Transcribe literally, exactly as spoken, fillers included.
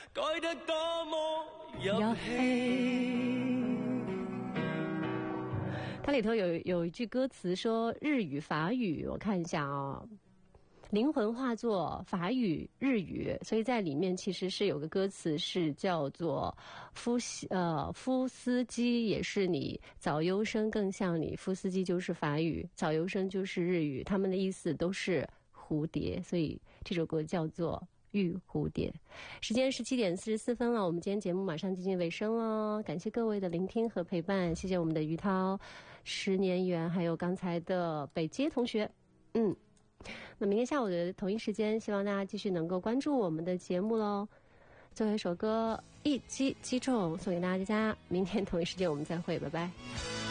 改得多么入戲。 它里头有有一句歌词说日语法语，我看一下啊、哦，灵魂化作法语日语，所以在里面其实是有个歌词是叫做夫呃夫斯基也是你，早优生更像你，夫斯基就是法语，早优生就是日语，他们的意思都是蝴蝶，所以这首歌叫做玉蝴蝶。时间是七点四十四分了，我们今天节目马上接近尾声了，感谢各位的聆听和陪伴，谢谢我们的于涛、十年缘，还有刚才的北街同学。嗯，那明天下午的同一时间，希望大家继续能够关注我们的节目喽。最后一首歌一击击中送给大家，明天同一时间我们再会，拜拜。